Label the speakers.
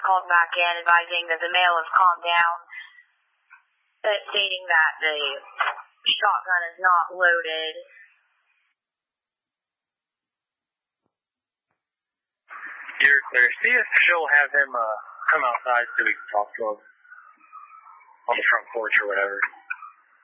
Speaker 1: called back in advising that the male has calmed down, stating that the shotgun is not loaded.
Speaker 2: You're clear. See if she'll have him come outside so we can talk to him on the front porch or whatever.